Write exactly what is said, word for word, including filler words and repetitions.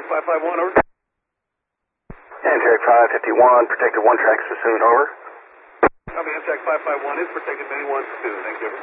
five five one, over. Amtrak five fifty-one, protected one track Sassoon, over. Copy, Amtrak five five one is protected, many one two, thank you.